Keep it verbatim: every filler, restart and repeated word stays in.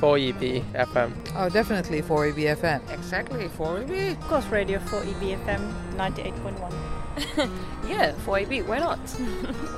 four E B F M. Oh, definitely four E B F M. Exactly, four E B. Of course, Radio four E B F M ninety-eight point one. Yeah, four E B, why not?